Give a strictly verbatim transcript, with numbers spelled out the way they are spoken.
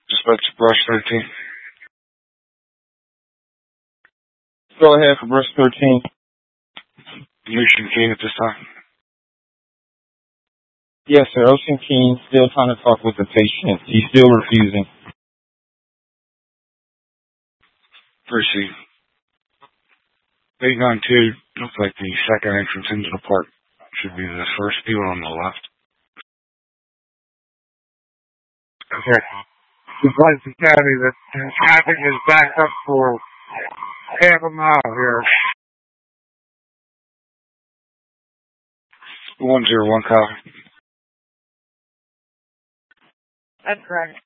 Dispatch brush thirteen. Go ahead for brush thirteen. Ocean King at this time. Yes, sir. Ocean King still trying to talk with the patient. He's still refusing. Proceed. eight nine two, looks like the second entrance into the park. Should be the first field on the left. Okay. Advise the county that traffic is backed up for half a mile here. one zero one, Kyle. That's correct.